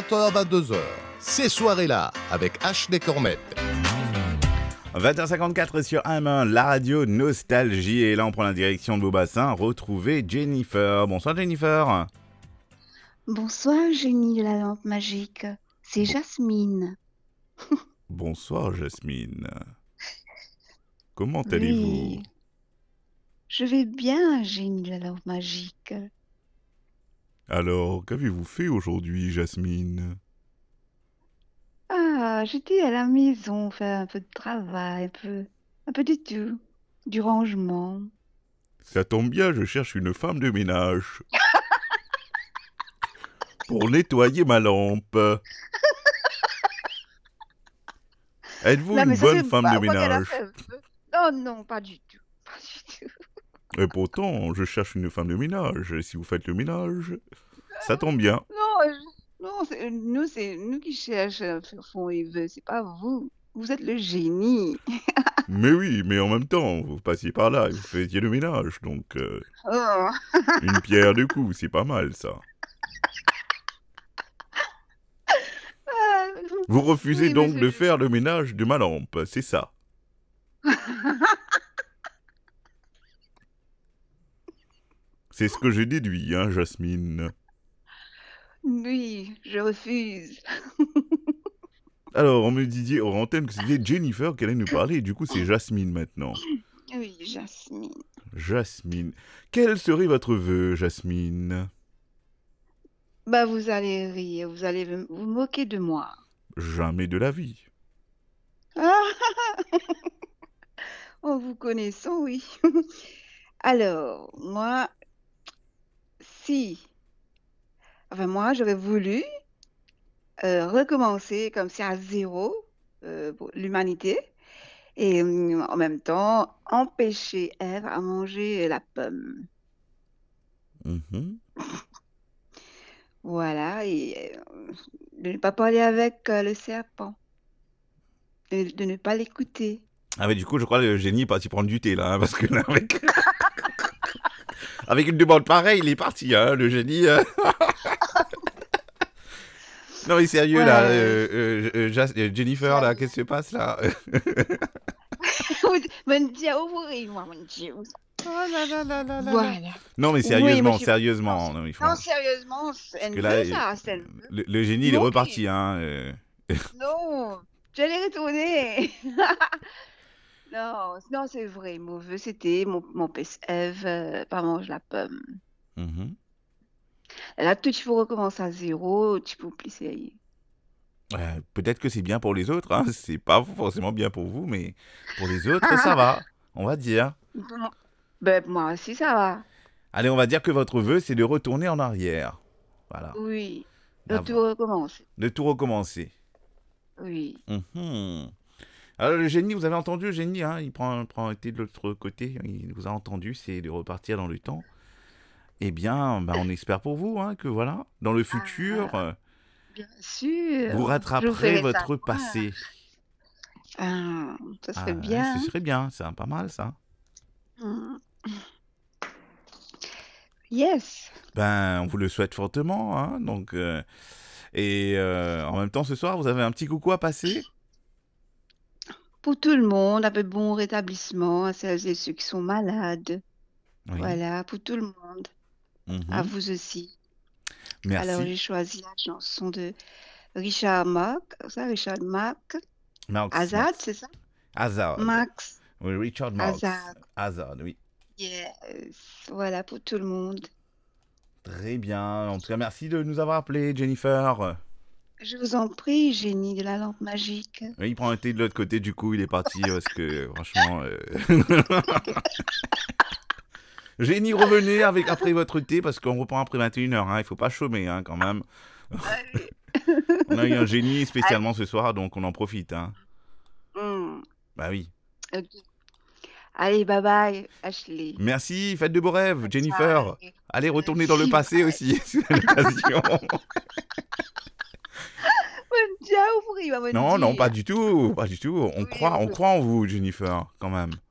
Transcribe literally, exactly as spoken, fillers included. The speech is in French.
vingt heures vingt-deux heures. Ces soirées-là, avec Ashley Cormette. vingt heures cinquante-quatre sur M un, la radio Nostalgie. Et là, on prend la direction de Beaubassin. Retrouvez Jennifer. Bonsoir, Jennifer. Bonsoir, génie de la lampe magique. C'est Jasmine. Bonsoir, Jasmine. Comment allez-vous? Oui. Je vais bien, génie de la lampe magique. Alors, qu'avez-vous fait aujourd'hui, Jasmine? Ah, j'étais à la maison, faire un peu de travail, un peu, un peu du tout, du rangement. Ça tombe bien, je cherche une femme de ménage. Pour nettoyer ma lampe. Êtes-vous Non, mais une ça bonne fait femme pas- de moi qu'elle a ménage? fait- Oh non, pas du tout, pas du tout. Et pourtant, je cherche une femme de ménage. Et si vous faites le ménage, ça tombe bien. Non, je- non, c'est- nous, c'est nous qui cherchons fond et vœux, c'est pas vous. Vous êtes le génie. Mais oui, mais en même temps, vous passiez par là et vous faisiez le ménage. Donc, euh, Oh. une pierre deux coups, c'est pas mal, ça. Ah, Vous refusez oui, donc monsieur de le- faire le ménage de ma lampe, c'est ça? C'est ce que j'ai déduit, hein, Jasmine. Oui, je refuse. Alors, on me disait hors antenne que c'était Jennifer qui allait nous parler, et du coup, c'est Jasmine maintenant. Oui, Jasmine. Jasmine. Quel serait votre vœu, Jasmine? Bah, vous allez rire, vous allez vous vous moquer de moi. Jamais de la vie. Ah, en vous connaissant, oui. Alors, moi, si, enfin, moi, j'aurais voulu euh, recommencer comme ça à zéro euh, pour l'humanité et hum, en même temps empêcher Ève à manger la pomme. Mhm. Voilà, et euh, de ne pas parler avec euh, le serpent, de, de ne pas l'écouter. Ah mais du coup, je crois que le génie est parti prendre du thé, là, hein, parce que là, avec... avec une demande pareille, il est parti, hein, le génie... euh. Non mais sérieux, là, Ouais. euh, euh, euh, Jas- euh, Jennifer, là, qu'est-ce qui se passe, là? Mon Dieu, ouvrez, moi, mon Dieu. Oh là là là là là là. Voilà. Non mais Oui, sérieusement, mais je- sérieusement, non, il faut... Non, sérieusement, c'est Parce une que là, vœu, ça, c'est une vœu. le, le génie, il est Non, reparti, hein. euh. Non, j'allais retourner. Non, non, c'est vrai. Mon vœu, c'était mon, mon pèse Ève, euh, pas mange la pomme. Mhm. Là, tout, il faut recommencer à zéro, tu peux plus essayer. Euh, peut-être que c'est bien pour les autres, hein. C'est pas forcément bien pour vous, mais pour les autres, ça va, on va dire. Bon, ben, moi aussi, ça va. Allez, on va dire que votre vœu, c'est de retourner en arrière. Voilà, Oui. Ah De tout recommencer. de tout recommencer. Oui. Mhm. Alors le génie, vous avez entendu le génie, hein, il prend, prend été de l'autre côté, il vous a entendu, c'est de repartir dans le temps. Eh bien, bah, on espère pour vous, hein, que voilà, dans le futur, euh, Bien sûr. vous Je vous rattraperez ferai votre savoir. passé. Ah, ça serait Ah, bien. ce serait bien, c'est pas mal ça. Mm. Yes. Ben, on vous le souhaite fortement, hein, donc... euh, et euh, en même temps, ce soir, vous avez un petit coucou à passer. Pour tout le monde, un peu bon rétablissement à celles et ceux qui sont malades. Oui. Voilà, pour tout le monde. Mhm. À vous aussi. Merci. Alors, j'ai choisi la chanson de Richard Marx, ça, Richard Marx. Marx, Azad, Marx. c'est ça? Hazard. Max. Oui, Richard Marx. Hazard. Hazard, oui. Yes. Voilà, pour tout le monde. Très bien. En tout cas, merci de nous avoir appelés, Jennifer. Je vous en prie, génie de la lampe magique. Oui, il prend un thé de l'autre côté, du coup, il est parti parce que, franchement... euh, Génie, revenez avec, après votre thé parce qu'on reprend après vingt et une heures. Hein. Il faut pas chômer, hein, quand même. On a eu un génie spécialement ce soir, donc on en profite. Hein. Hmm, Bah oui. ok. Allez, bye bye, Ashley. Merci, faites de beaux rêves, Jennifer. Bye. Allez, retournez dans le passé Bye. aussi, c'est l'occasion. Mon Dieu, ouvrir, mon Non, non, Dieu. pas du tout, pas du tout. On Oui, croit, on oui. croit en vous, Jennifer, quand même.